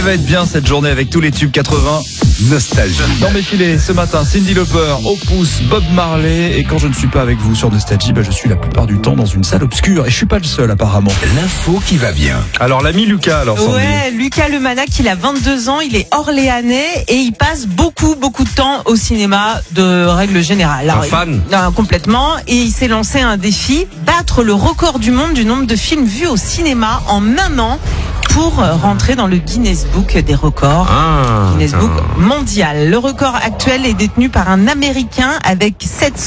va être bien cette journée avec tous les tubes 80. Nostalgie. Dans mes filets, ce matin, Cyndi Lauper, Opus, Bob Marley. Et quand je ne suis pas avec vous sur Nostalgie, je suis la plupart du temps dans une salle obscure. Et je suis pas le seul apparemment. L'info qui va bien. Alors l'ami Lucas, alors Sandy. Ouais, Lucas Lemanac, il a 22 ans, il est orléanais et il passe beaucoup de temps au cinéma de règle générale. Alors, Un fan ? Non, complètement. Et il s'est lancé un défi, battre le record du monde du nombre de films vus au cinéma en un an pour rentrer dans le Guinness Book des records. Guinness Book mondial. Le record actuel est détenu par un Américain avec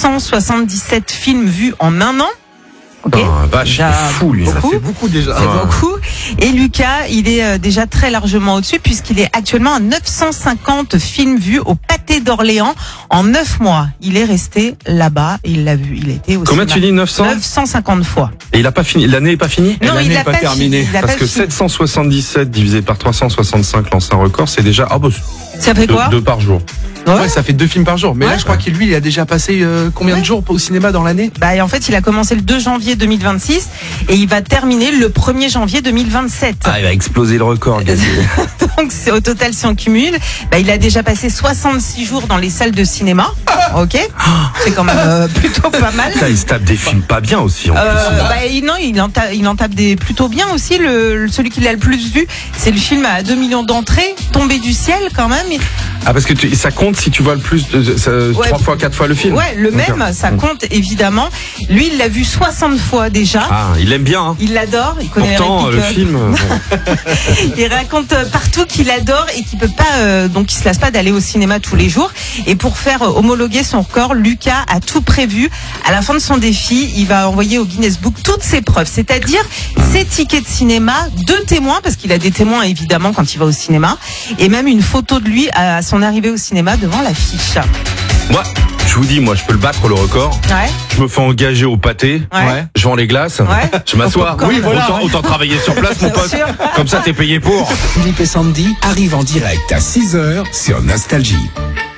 777 films vus en un an. Okay. Vache, il est fou lui. Beaucoup. Ça fait beaucoup déjà. C'est beaucoup. Et Lucas, il est déjà très largement au-dessus puisqu'il est actuellement à 950 films vus au Pâté d'Orléans en 9 mois. Il est resté là-bas et il l'a vu. Il était au Combien cinéma. tu dis 900 950 fois. Et il a pas fini. L'année est pas finie. Non, l'année il est n'a pas pas terminée. fini. Il a Parce pas que fini. 777 divisé par 365 lance un record, c'est déjà Ça fait quoi? deux par jour. Ouais. Ouais, ça fait 2 films par jour. Mais Ouais. là, je crois qu'il lui, il a déjà passé combien de jours au cinéma dans l'année? Et en fait, il a commencé le 2 janvier 2026 et il va terminer le 1er janvier 2027. Il va exploser le record. Donc, c'est au total, si on cumule, il a déjà passé 66 jours dans les salles de cinéma. Ok? C'est quand même plutôt pas mal. Il se tape des films pas bien aussi. En plus. Non, il en tape des plutôt bien aussi. Celui qui l'a le plus vu, c'est le film à 2 millions d'entrées, Tombé du ciel quand même. Parce que ça compte si tu vois le plus de 3 fois, 4 fois le film. Ouais, le même, ça compte évidemment. Lui, il l'a vu 60 fois déjà. Il aime bien. Hein. Il l'adore, il connaît Pourtant, les le répliques, film. Il raconte partout qu'il adore et qu'il peut pas, donc il se lasse pas d'aller au cinéma tous les jours. Et pour faire homologuer son record, Lucas a tout prévu. À la fin de son défi, il va envoyer au Guinness Book toutes ses preuves, c'est-à-dire ses tickets de cinéma, 2 témoins, parce qu'il a des témoins évidemment quand il va au cinéma, et même une photo de lui à son arrivée au cinéma devant l'affiche. Moi, je vous dis, je peux le battre le record. Ouais. Je me fais engager au pâté. Ouais. Je vends les glaces. Ouais. Je m'assois. Popcorn. Oui, voilà. Autant travailler sur place, mon Bien pote. sûr. Comme ça, t'es payé pour. Philippe et Sandy arrivent en direct à 6h sur Nostalgie.